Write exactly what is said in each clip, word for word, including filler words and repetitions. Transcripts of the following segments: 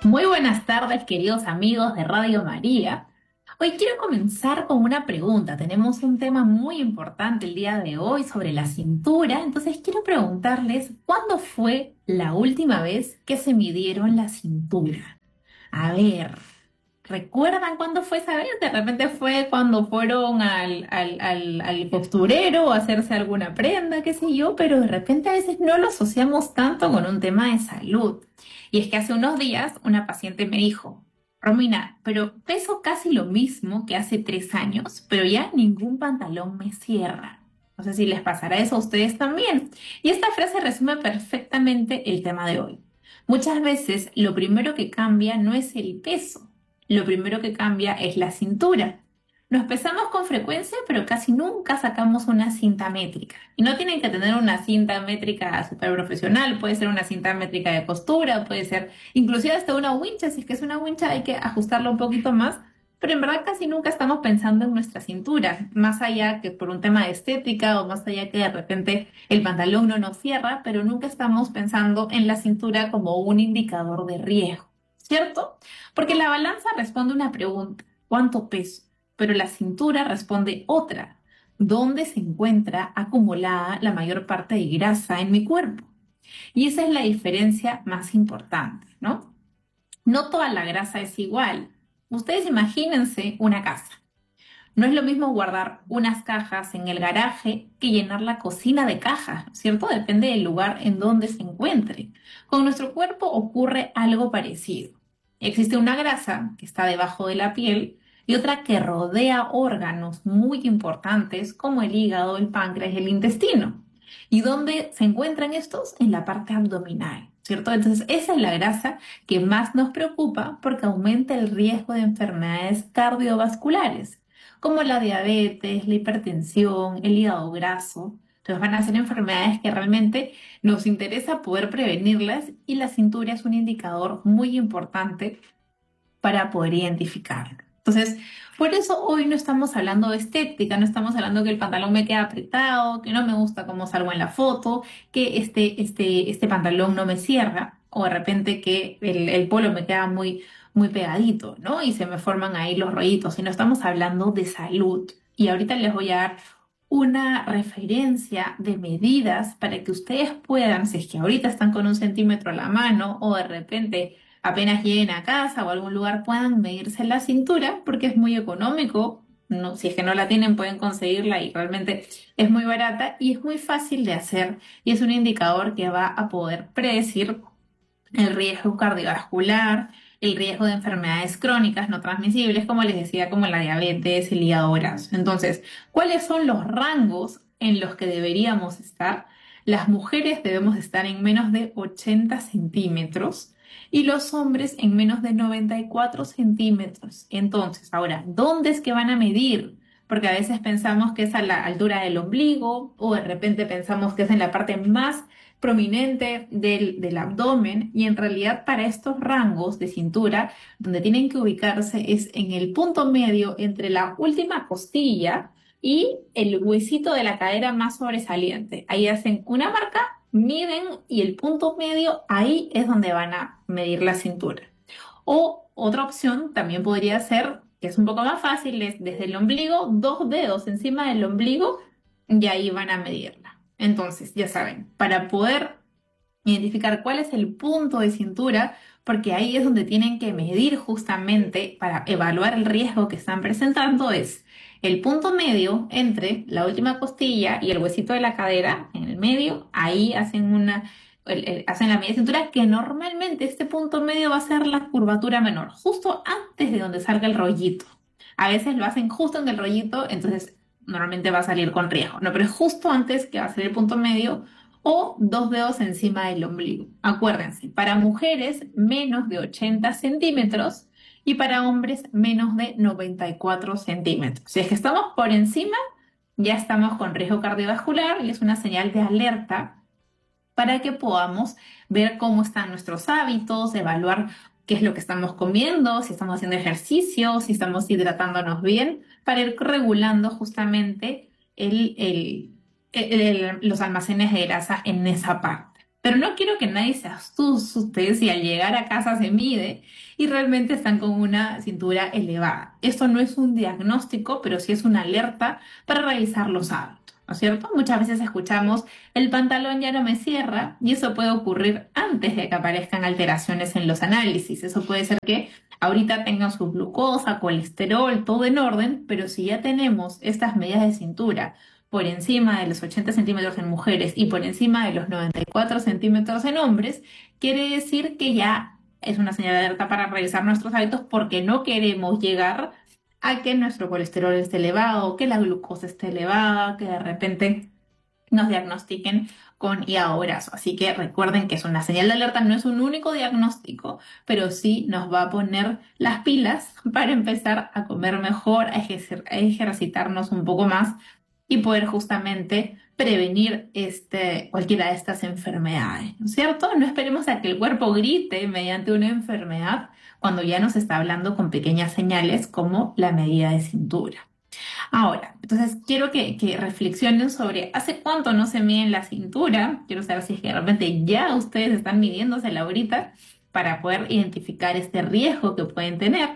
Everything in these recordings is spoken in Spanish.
Muy buenas tardes, queridos amigos de Radio María. Hoy quiero comenzar con una pregunta. Tenemos un tema muy importante el día de hoy sobre la cintura. Entonces quiero preguntarles, ¿cuándo fue la última vez que se midieron la cintura? A ver, ¿recuerdan cuándo fue esa vez? De repente fue cuando fueron al, al, al, al costurero a hacerse alguna prenda, qué sé yo, pero de repente a veces no lo asociamos tanto con un tema de salud. Y es que hace unos días una paciente me dijo, Romina, pero peso casi lo mismo que hace tres años, pero ya ningún pantalón me cierra. No sé si les pasará eso a ustedes también. Y esta frase resume perfectamente el tema de hoy. Muchas veces lo primero que cambia no es el peso, lo primero que cambia es la cintura. Nos pesamos con frecuencia, pero casi nunca sacamos una cinta métrica. Y no tienen que tener una cinta métrica súper profesional, puede ser una cinta métrica de costura, puede ser inclusive hasta una wincha, si es que es una wincha hay que ajustarla un poquito más, pero en verdad casi nunca estamos pensando en nuestra cintura, más allá que por un tema de estética o más allá que de repente el pantalón no nos cierra, pero nunca estamos pensando en la cintura como un indicador de riesgo, ¿cierto? Porque la balanza responde una pregunta, ¿cuánto peso? Pero la cintura responde otra, ¿dónde se encuentra acumulada la mayor parte de grasa en mi cuerpo? Y esa es la diferencia más importante, ¿no? No toda la grasa es igual. Ustedes imagínense una casa. No es lo mismo guardar unas cajas en el garaje que llenar la cocina de cajas, ¿cierto? Depende del lugar en donde se encuentre. Con nuestro cuerpo ocurre algo parecido. Existe una grasa que está debajo de la piel y otra que rodea órganos muy importantes como el hígado, el páncreas y el intestino. ¿Y dónde se encuentran estos? En la parte abdominal, ¿cierto? Entonces, esa es la grasa que más nos preocupa porque aumenta el riesgo de enfermedades cardiovasculares como la diabetes, la hipertensión, el hígado graso. Entonces van a ser enfermedades que realmente nos interesa poder prevenirlas y la cintura es un indicador muy importante para poder identificarlo. Entonces, por eso hoy no estamos hablando de estética, no estamos hablando que el pantalón me queda apretado, que no me gusta cómo salgo en la foto, que este, este, este pantalón no me cierra, o de repente que el, el polo me queda muy, muy pegadito, ¿no? Y se me forman ahí los rollitos, sino estamos hablando de salud. Y ahorita les voy a dar una referencia de medidas para que ustedes puedan, si es que ahorita están con un centímetro a la mano o de repente apenas lleguen a casa o a algún lugar puedan medirse la cintura porque es muy económico. No, si es que no la tienen pueden conseguirla y realmente es muy barata y es muy fácil de hacer y es un indicador que va a poder predecir el riesgo cardiovascular, el riesgo de enfermedades crónicas no transmisibles, como les decía, como la diabetes, el hígado graso. Entonces, ¿cuáles son los rangos en los que deberíamos estar? Las mujeres debemos estar en menos de ochenta centímetros y los hombres en menos de noventa y cuatro centímetros. Entonces, ahora, ¿dónde es que van a medir? Porque a veces pensamos que es a la altura del ombligo o de repente pensamos que es en la parte más prominente del, del abdomen y en realidad para estos rangos de cintura donde tienen que ubicarse es en el punto medio entre la última costilla y el huesito de la cadera más sobresaliente. Ahí hacen una marca, miden y el punto medio ahí es donde van a medir la cintura. O otra opción también podría ser, que es un poco más fácil, es desde el ombligo, dos dedos encima del ombligo y ahí van a medirla. Entonces, ya saben, para poder identificar cuál es el punto de cintura, porque ahí es donde tienen que medir justamente para evaluar el riesgo que están presentando, es el punto medio entre la última costilla y el huesito de la cadera, en el medio, ahí hacen una, el- el- hacen la medida de cintura, que normalmente este punto medio va a ser la curvatura menor, justo antes de donde salga el rollito. A veces lo hacen justo en el rollito, entonces normalmente va a salir con riesgo, ¿no? Pero es justo antes que va a ser el punto medio o dos dedos encima del ombligo. Acuérdense, para mujeres menos de ochenta centímetros y para hombres menos de noventa y cuatro centímetros. Si es que estamos por encima, ya estamos con riesgo cardiovascular y es una señal de alerta para que podamos ver cómo están nuestros hábitos, evaluar qué es lo que estamos comiendo, si estamos haciendo ejercicio, si estamos hidratándonos bien, para ir regulando justamente el, el- el- el- los almacenes de grasa en esa parte. Pero no quiero que nadie se asuste si al llegar a casa se mide y realmente están con una cintura elevada. Esto no es un diagnóstico, pero sí es una alerta para revisar los hábitos, ¿no es cierto? Muchas veces escuchamos el pantalón ya no me cierra y eso puede ocurrir antes de que aparezcan alteraciones en los análisis. Eso puede ser que ahorita tengan su glucosa, colesterol, todo en orden, pero si ya tenemos estas medidas de cintura por encima de los ochenta centímetros en mujeres y por encima de los noventa y cuatro centímetros en hombres, quiere decir que ya es una señal de alerta para revisar nuestros hábitos porque no queremos llegar a que nuestro colesterol esté elevado, que la glucosa esté elevada, que de repente nos diagnostiquen con hígado graso. Así que recuerden que es una señal de alerta, no es un único diagnóstico, pero sí nos va a poner las pilas para empezar a comer mejor, a ejercer- a ejercitarnos un poco más y poder justamente prevenir este, cualquiera de estas enfermedades, ¿no es cierto? No esperemos a que el cuerpo grite mediante una enfermedad cuando ya nos está hablando con pequeñas señales como la medida de cintura. Ahora, entonces quiero que, que reflexionen sobre hace cuánto no se miden la cintura. Quiero saber si es que realmente ya ustedes están midiéndosela ahorita para poder identificar este riesgo que pueden tener.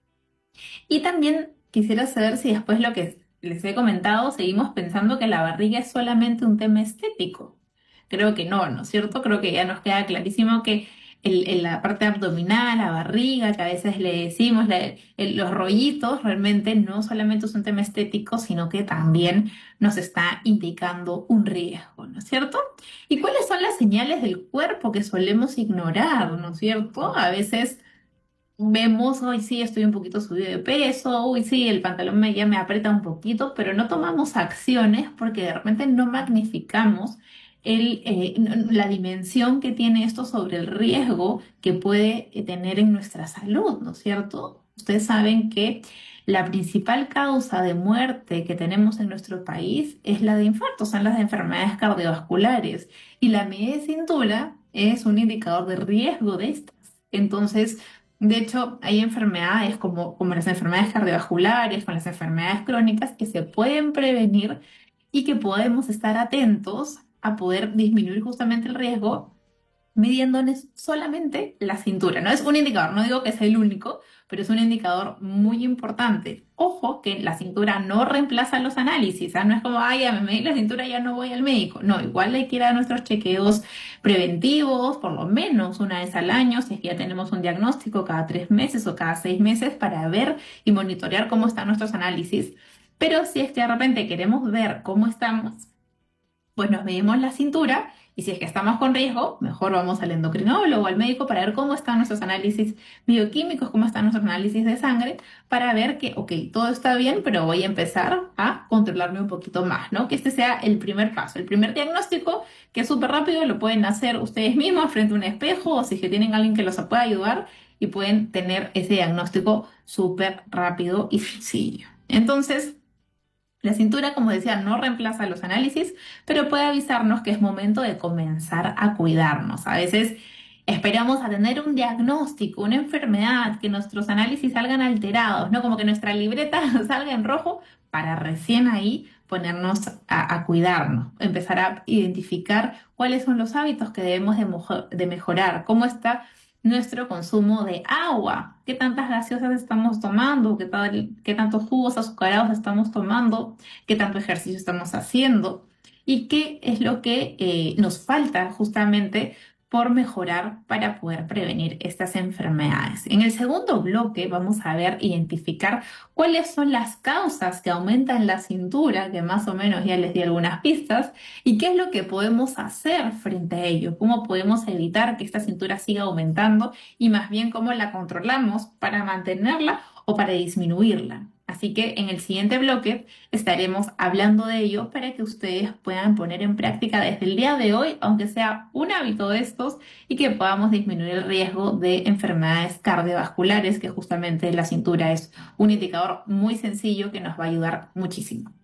Y también quisiera saber si después lo que les he comentado, seguimos pensando que la barriga es solamente un tema estético. Creo que no, ¿no es cierto? Creo que ya nos queda clarísimo que el- el- la parte abdominal, la barriga, que a veces le decimos, la- el- los rollitos, realmente no solamente es un tema estético, sino que también nos está indicando un riesgo, ¿no es cierto? ¿Y cuáles son las señales del cuerpo que solemos ignorar, ¿no es cierto? A veces vemos, hoy sí estoy un poquito subido de peso, hoy sí el pantalón me, ya me aprieta un poquito, pero no tomamos acciones porque de repente no magnificamos el, eh, n- n- la dimensión que tiene esto sobre el riesgo que puede eh, tener en nuestra salud, ¿no es cierto? Ustedes saben que la principal causa de muerte que tenemos en nuestro país es la de infartos, son las de enfermedades cardiovasculares y la medida de cintura es un indicador de riesgo de estas. Entonces, de hecho, hay enfermedades como, como las enfermedades cardiovasculares, con las enfermedades crónicas que se pueden prevenir y que podemos estar atentos a poder disminuir justamente el riesgo midiéndoles solamente la cintura. No es un indicador, no digo que sea el único, pero es un indicador muy importante. Ojo que la cintura no reemplaza los análisis, ¿ah? No es como, ay, ya me medí la cintura, ya no voy al médico. No, igual hay que ir a nuestros chequeos preventivos, por lo menos una vez al año, si es que ya tenemos un diagnóstico cada tres meses o cada seis meses para ver y monitorear cómo están nuestros análisis. Pero si es que de repente queremos ver cómo estamos, pues nos medimos la cintura y si es que estamos con riesgo, mejor vamos al endocrinólogo o al médico para ver cómo están nuestros análisis bioquímicos, cómo están nuestros análisis de sangre, para ver que, ok, todo está bien, pero voy a empezar a controlarme un poquito más, ¿no? Que este sea el primer paso, el primer diagnóstico, que es súper rápido, lo pueden hacer ustedes mismos frente a un espejo o si es que tienen alguien que los pueda ayudar y pueden tener ese diagnóstico súper rápido y sencillo. Entonces, la cintura, como decía, no reemplaza los análisis, pero puede avisarnos que es momento de comenzar a cuidarnos. A veces esperamos a tener un diagnóstico, una enfermedad, que nuestros análisis salgan alterados, ¿no? Como que nuestra libreta salga en rojo para recién ahí ponernos a, a cuidarnos, empezar a identificar cuáles son los hábitos que debemos de, mojo- de mejorar, cómo está nuestro consumo de agua, qué tantas gaseosas estamos tomando, qué tal, qué tantos jugos azucarados estamos tomando, qué tanto ejercicio estamos haciendo y qué es lo que eh, nos falta justamente por mejorar para poder prevenir estas enfermedades. En el segundo bloque vamos a ver, identificar cuáles son las causas que aumentan la cintura, que más o menos ya les di algunas pistas, y qué es lo que podemos hacer frente a ello, cómo podemos evitar que esta cintura siga aumentando y más bien cómo la controlamos para mantenerla o para disminuirla. Así que en el siguiente bloque estaremos hablando de ello para que ustedes puedan poner en práctica desde el día de hoy, aunque sea un hábito de estos, y que podamos disminuir el riesgo de enfermedades cardiovasculares, que justamente la cintura es un indicador muy sencillo que nos va a ayudar muchísimo.